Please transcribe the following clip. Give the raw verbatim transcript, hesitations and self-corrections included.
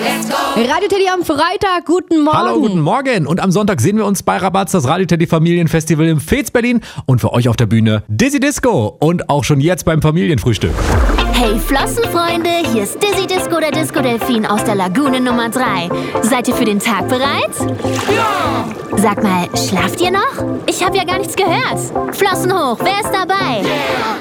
Radio Teddy am Freitag, guten Morgen. Hallo, guten Morgen. Und am Sonntag sehen wir uns bei Rabatz, das Radio Teddy Familienfestival im Fez Berlin. Und für euch auf der Bühne Dizzy Disco. Und auch schon jetzt beim Familienfrühstück. Hey Flossenfreunde, hier ist Dizzy Disco, der Disco-Delfin aus der Lagune Nummer drei. Seid ihr für den Tag bereit? Ja! Sag mal, schlaft ihr noch? Ich habe ja gar nichts gehört. Flossen hoch, wer ist dabei? Yeah.